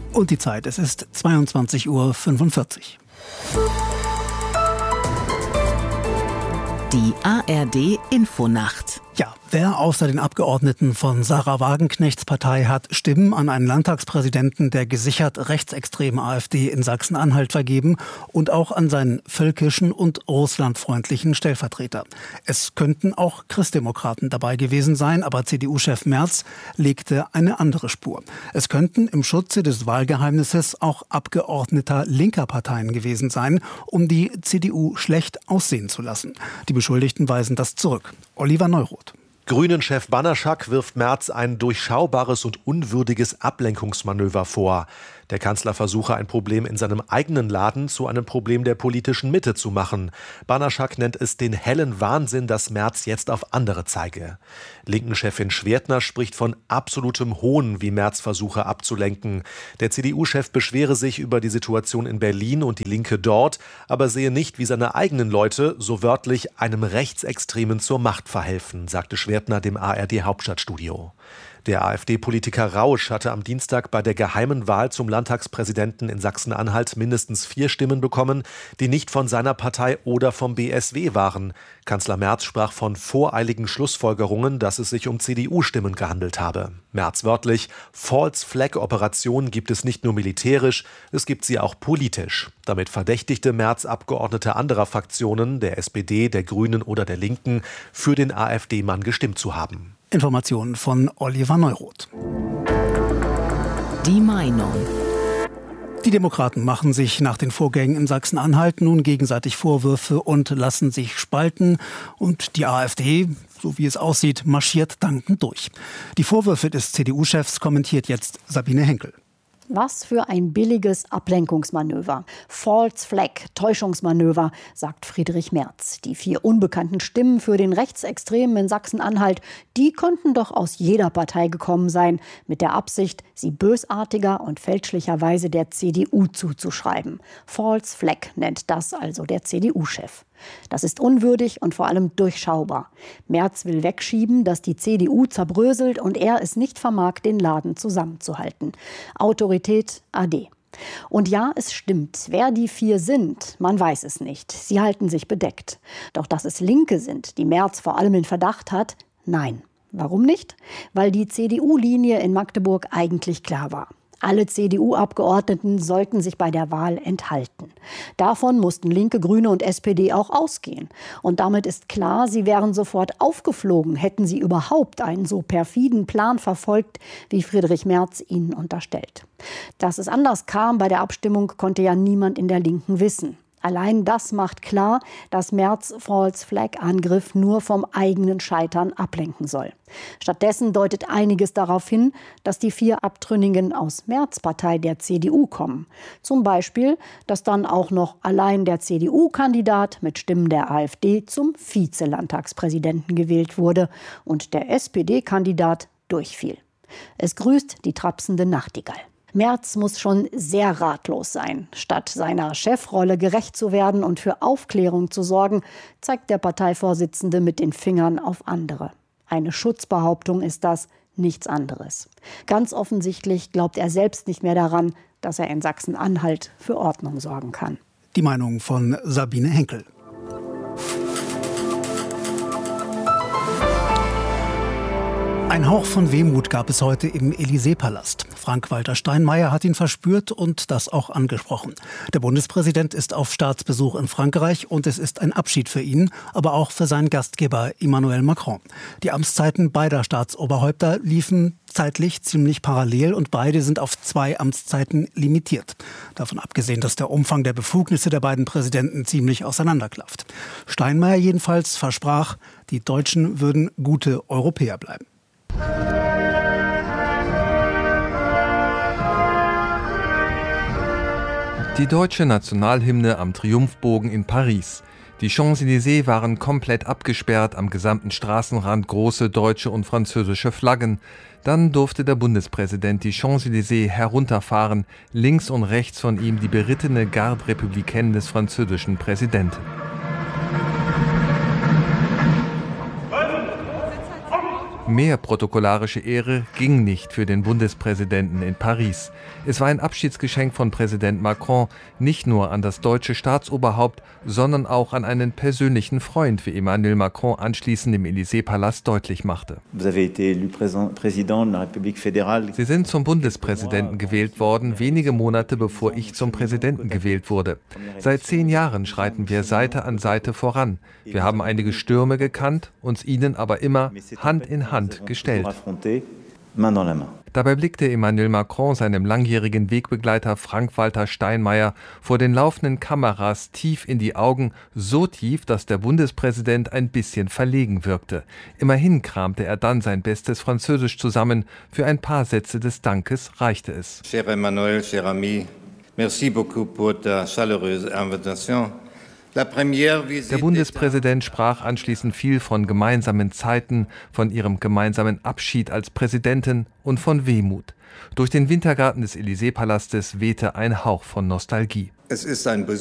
Und die Zeit, es ist 22:45 Uhr. Die ARD-Infonacht. Ja, wer außer den Abgeordneten von Sarah Wagenknechts Partei hat Stimmen an einen Landtagspräsidenten der gesichert rechtsextremen AfD in Sachsen-Anhalt vergeben und auch an seinen völkischen und russlandfreundlichen Stellvertreter. Es könnten auch Christdemokraten dabei gewesen sein, aber CDU-Chef Merz legte eine andere Spur. Es könnten im Schutze des Wahlgeheimnisses auch Abgeordneter linker Parteien gewesen sein, um die CDU schlecht aussehen zu lassen. Die Beschuldigten weisen das zurück. Oliver Neuroth. Grünen-Chef Banaschak wirft Merz ein durchschaubares und unwürdiges Ablenkungsmanöver vor. Der Kanzler versuche, ein Problem in seinem eigenen Laden zu einem Problem der politischen Mitte zu machen. Banaschak nennt es den hellen Wahnsinn, dass Merz jetzt auf andere zeige. Linken-Chefin Schwertner spricht von absolutem Hohn, wie Merz versuche abzulenken. Der CDU-Chef beschwere sich über die Situation in Berlin und die Linke dort, aber sehe nicht, wie seine eigenen Leute, so wörtlich, einem Rechtsextremen zur Macht verhelfen, sagte Schwertner dem ARD-Hauptstadtstudio. Der AfD-Politiker Rausch hatte am Dienstag bei der geheimen Wahl zum Landtagspräsidenten in Sachsen-Anhalt mindestens 4 Stimmen bekommen, die nicht von seiner Partei oder vom BSW waren. Kanzler Merz sprach von voreiligen Schlussfolgerungen, dass es sich um CDU-Stimmen gehandelt habe. Merz wörtlich: False-Flag-Operationen gibt es nicht nur militärisch, es gibt sie auch politisch. Damit verdächtigte Merz Abgeordnete anderer Fraktionen, der SPD, der Grünen oder der Linken, für den AfD-Mann gestimmt zu haben. Informationen von Oliver Neuroth. Die Meinung. Die Demokraten machen sich nach den Vorgängen in Sachsen-Anhalt nun gegenseitig Vorwürfe und lassen sich spalten. Und die AfD, so wie es aussieht, marschiert dankend durch. Die Vorwürfe des CDU-Chefs kommentiert jetzt Sabine Henkel. Was für ein billiges Ablenkungsmanöver. False Flag, Täuschungsmanöver, sagt Friedrich Merz. Die 4 unbekannten Stimmen für den Rechtsextremen in Sachsen-Anhalt, die könnten doch aus jeder Partei gekommen sein, mit der Absicht, sie bösartiger und fälschlicherweise der CDU zuzuschreiben. False Flag nennt das also der CDU-Chef. Das ist unwürdig und vor allem durchschaubar. Merz will wegschieben, dass die CDU zerbröselt und er es nicht vermag, den Laden zusammenzuhalten. Autorität ade. Und ja, es stimmt, wer die 4 sind, man weiß es nicht. Sie halten sich bedeckt. Doch dass es Linke sind, die Merz vor allem in Verdacht hat, nein. Warum nicht? Weil die CDU-Linie in Magdeburg eigentlich klar war. Alle CDU-Abgeordneten sollten sich bei der Wahl enthalten. Davon mussten Linke, Grüne und SPD auch ausgehen. Und damit ist klar, sie wären sofort aufgeflogen, hätten sie überhaupt einen so perfiden Plan verfolgt, wie Friedrich Merz ihnen unterstellt. Dass es anders kam bei der Abstimmung, konnte ja niemand in der Linken wissen. Allein das macht klar, dass Merz False-Flag-Angriff nur vom eigenen Scheitern ablenken soll. Stattdessen deutet einiges darauf hin, dass die 4 Abtrünnigen aus Merz-Partei der CDU kommen. Zum Beispiel, dass dann auch noch allein der CDU-Kandidat mit Stimmen der AfD zum Vize-Landtagspräsidenten gewählt wurde und der SPD-Kandidat durchfiel. Es grüßt die trapsende Nachtigall. Merz muss schon sehr ratlos sein. Statt seiner Chefrolle gerecht zu werden und für Aufklärung zu sorgen, zeigt der Parteivorsitzende mit den Fingern auf andere. Eine Schutzbehauptung ist das, nichts anderes. Ganz offensichtlich glaubt er selbst nicht mehr daran, dass er in Sachsen-Anhalt für Ordnung sorgen kann. Die Meinung von Sabine Henkel. Ein Hauch von Wehmut gab es heute im Élysée-Palast. Frank-Walter Steinmeier hat ihn verspürt und das auch angesprochen. Der Bundespräsident ist auf Staatsbesuch in Frankreich und es ist ein Abschied für ihn, aber auch für seinen Gastgeber Emmanuel Macron. Die Amtszeiten beider Staatsoberhäupter liefen zeitlich ziemlich parallel und beide sind auf 2 Amtszeiten limitiert. Davon abgesehen, dass der Umfang der Befugnisse der beiden Präsidenten ziemlich auseinanderklafft. Steinmeier jedenfalls versprach, die Deutschen würden gute Europäer bleiben. Die deutsche Nationalhymne am Triumphbogen in Paris. Die Champs-Élysées waren komplett abgesperrt, am gesamten Straßenrand große deutsche und französische Flaggen. Dann durfte der Bundespräsident die Champs-Élysées herunterfahren, links und rechts von ihm die berittene Garde républicaine des französischen Mehr protokollarische Ehre ging nicht für den Bundespräsidenten in Paris. Es war ein Abschiedsgeschenk von Präsident Macron, nicht nur an das deutsche Staatsoberhaupt, sondern auch an einen persönlichen Freund, wie Emmanuel Macron anschließend im Élysée-Palast deutlich machte. Sie sind zum Bundespräsidenten gewählt worden, wenige Monate bevor ich zum Präsidenten gewählt wurde. Seit 10 Jahren schreiten wir Seite an Seite voran. Wir haben einige Stürme gekannt, uns ihnen aber immer Hand in Hand gestellt. Dabei blickte Emmanuel Macron seinem langjährigen Wegbegleiter Frank-Walter Steinmeier vor den laufenden Kameras tief in die Augen, so tief, dass der Bundespräsident ein bisschen verlegen wirkte. Immerhin kramte er dann sein bestes Französisch zusammen. Für ein paar Sätze des Dankes reichte es. Cher Emmanuel, cher ami, merci beaucoup pour ta chaleureuse invitation. Der Bundespräsident sprach anschließend viel von gemeinsamen Zeiten, von ihrem gemeinsamen Abschied als Präsidentin und von Wehmut. Durch den Wintergarten des Élysée-Palastes wehte ein Hauch von Nostalgie. Es ist ein